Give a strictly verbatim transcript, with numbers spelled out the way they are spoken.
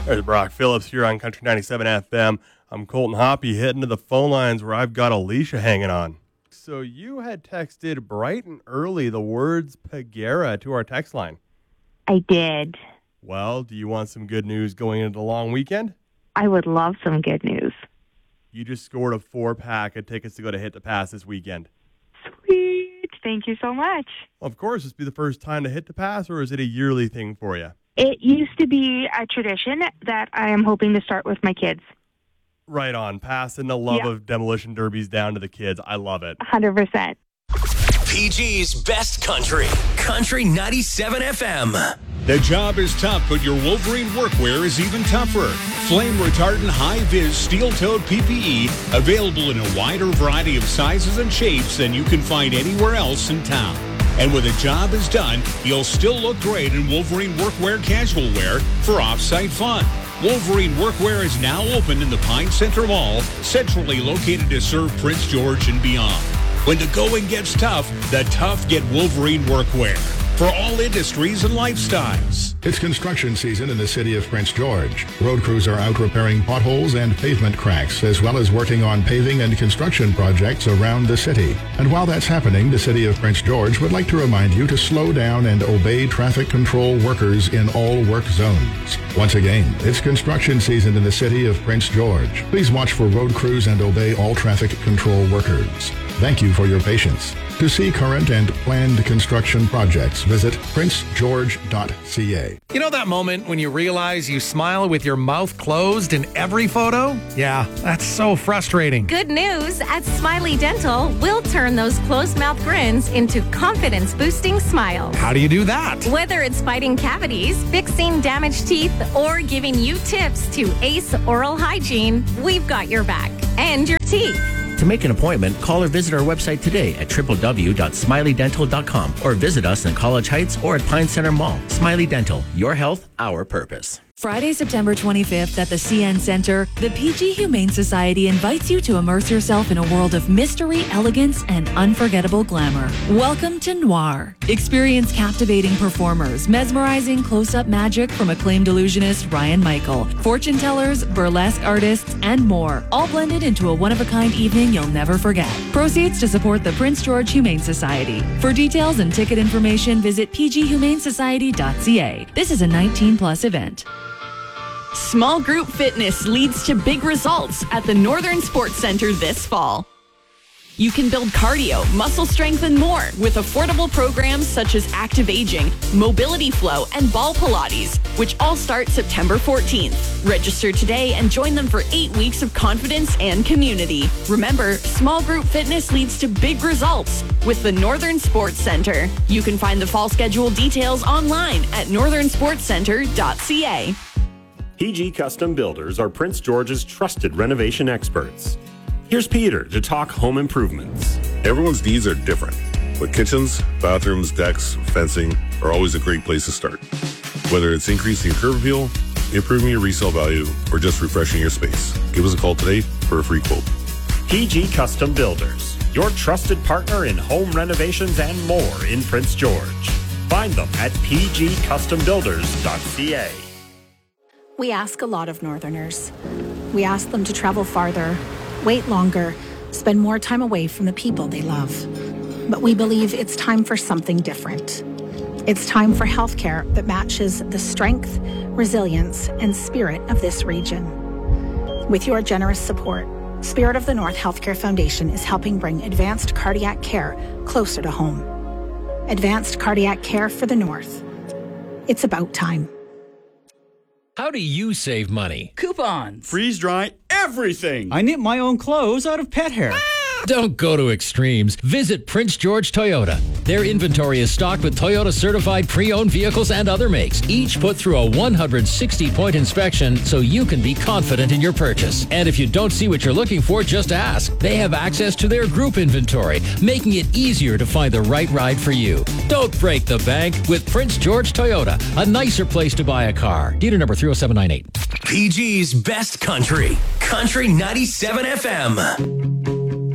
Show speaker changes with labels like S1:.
S1: There's Brock Phillips here on Country ninety-seven F M. I'm Colton Hoppy heading to the phone lines where I've got Alicia hanging on. So you had texted bright and early the words Pagera to our text line.
S2: I did.
S1: Well, do you want some good news going into the long weekend?
S2: I would love some good news.
S1: You just scored a four-pack of tickets to go to Hit the Pass this weekend.
S2: Sweet. Thank you so much.
S1: Of course, this be the first time to Hit the Pass, or is it a yearly thing for you?
S2: It used to be a tradition that I am hoping to start with my kids.
S1: Right on. Passing the love
S2: Yeah.
S1: of demolition derbies down to the kids. I love it.
S2: one hundred percent.
S3: P G's Best Country. Country ninety-seven F M.
S4: The job is tough, but your Wolverine workwear is even tougher. Flame retardant high-vis steel-toed P P E available in a wider variety of sizes and shapes than you can find anywhere else in town. And when the job is done, you'll still look great in Wolverine workwear casual wear for off-site fun. Wolverine Workwear is now open in the Pine Center Mall, centrally located to serve Prince George and beyond. When the going gets tough, the tough get Wolverine Workwear for all industries and lifestyles.
S5: It's construction season in the city of Prince George. Road crews are out repairing potholes and pavement cracks, as well as working on paving and construction projects around the city. And while that's happening, the city of Prince George would like to remind you to slow down and obey traffic control workers in all work zones. Once again, it's construction season in the city of Prince George. Please watch for road crews and obey all traffic control workers. Thank you for your patience. To see current and planned construction projects, visit prince george dot c a.
S6: You know that moment when you realize you smile with your mouth closed in every photo? Yeah, that's so frustrating.
S7: Good news, at Smiley Dental, we'll turn those closed-mouth grins into confidence-boosting smiles.
S6: How do you do that?
S7: Whether it's fighting cavities, fixing damaged teeth, or giving you tips to ace oral hygiene, we've got your back and your teeth.
S8: To make an appointment, call or visit our website today at w w w dot smiley dental dot com or visit us in College Heights or at Pine Center Mall. Smiley Dental, your health, our purpose.
S9: Friday, September twenty-fifth at the C N Center, the P G Humane Society invites you to immerse yourself in a world of mystery, elegance, and unforgettable glamour. Welcome to Noir. Experience captivating performers, mesmerizing close-up magic from acclaimed illusionist Ryan Michael, fortune tellers, burlesque artists, and more, all blended into a one-of-a-kind evening you'll never forget. Proceeds to support the Prince George Humane Society. For details and ticket information, visit p g humane society dot c a. This is a nineteen plus event.
S10: Small group fitness leads to big results at the Northern Sports Center this fall. You can build cardio, muscle strength, and more with affordable programs such as Active Aging, Mobility Flow, and Ball Pilates, which all start September fourteenth. Register today and join them for eight weeks of confidence and community. Remember, small group fitness leads to big results with the Northern Sports Center. You can find the fall schedule details online at northern sports center dot c a.
S11: P G Custom Builders are Prince George's trusted renovation experts. Here's Peter to talk home improvements.
S12: Everyone's needs are different, but kitchens, bathrooms, decks, fencing are always a great place to start. Whether it's increasing your curb appeal, improving your resale value, or just refreshing your space, give us a call today for a free quote.
S11: P G Custom Builders, your trusted partner in home renovations and more in Prince George. Find them at p g custom builders dot c a.
S13: We ask a lot of Northerners. We ask them to travel farther, wait longer, spend more time away from the people they love. But we believe it's time for something different. It's time for healthcare that matches the strength, resilience, and spirit of this region. With your generous support, Spirit of the North Healthcare Foundation is helping bring advanced cardiac care closer to home. Advanced cardiac care for the North. It's about time.
S14: How do you save money?
S15: Coupons.
S16: Freeze dry everything.
S15: I knit my own clothes out of pet hair.
S14: Don't go to extremes. Visit Prince George Toyota. Their inventory is stocked with Toyota certified pre-owned vehicles and other makes, each put through a one hundred sixty point inspection so you can be confident in your purchase. And if you don't see what you're looking for, just ask. They have access to their group inventory, making it easier to find the right ride for you. Don't break the bank with Prince George Toyota, a nicer place to buy a car. Dealer number three oh seven nine eight.
S3: P G's Best Country. Country ninety-seven F M.